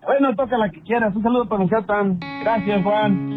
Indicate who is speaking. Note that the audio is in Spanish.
Speaker 1: Bueno, toca la que quieras. Un saludo para mi Tan. Gracias, Juan.